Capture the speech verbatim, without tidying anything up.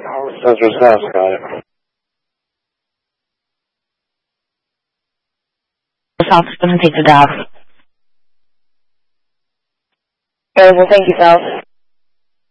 Spencer's house, got it. South is going to take the dial. Okay, well, thank you, South.